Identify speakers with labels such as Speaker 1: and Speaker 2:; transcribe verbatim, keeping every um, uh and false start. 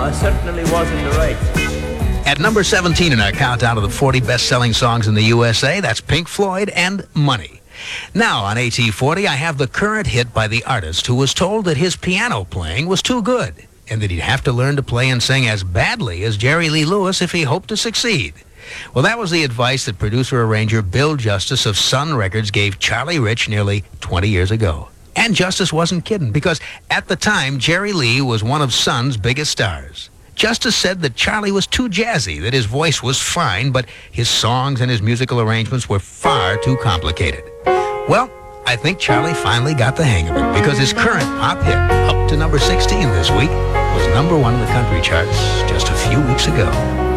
Speaker 1: I certainly was in the right.
Speaker 2: At number seventeen in our countdown of the forty best-selling songs in the U S A, that's Pink Floyd and Money. Now on A T forty, I have the current hit by the artist who was told that his piano playing was too good and that he'd have to learn to play and sing as badly as Jerry Lee Lewis if he hoped to succeed. Well, that was the advice that producer-arranger Bill Justice of Sun Records gave Charlie Rich nearly twenty years ago. And Justice wasn't kidding, because at the time, Jerry Lee was one of Sun's biggest stars. Justice said that Charlie was too jazzy, that his voice was fine, but his songs and his musical arrangements were far too complicated. Well, I think Charlie finally got the hang of it, because his current pop hit, up to number sixteen this week, was number one in the country charts just a few weeks ago.